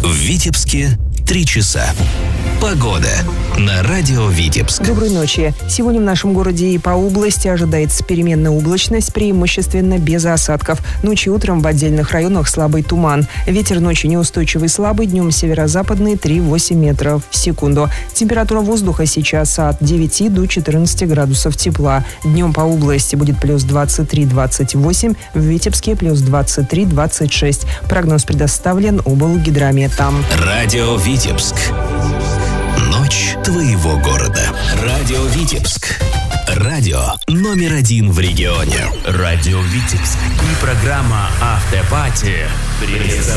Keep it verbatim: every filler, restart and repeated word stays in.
В Витебске три часа. Погода на радио Витебск. Доброй ночи. Сегодня в нашем городе и по области ожидается переменная облачность, преимущественно без осадков. Ночью и утром в отдельных районах слабый туман. Ветер ночью неустойчивый слабый, днем северо-западный три-восемь метров в секунду. Температура воздуха сейчас от девяти до четырнадцати градусов тепла. Днем по области будет плюс двадцать три - двадцать восемь, в Витебске плюс двадцать три - двадцать шесть. Прогноз предоставлен облгидрометом. Радио Витебск. Ночь твоего города. Радио Витебск. Радио номер один в регионе. Радио Витебск. И программа «Автопати» представляет.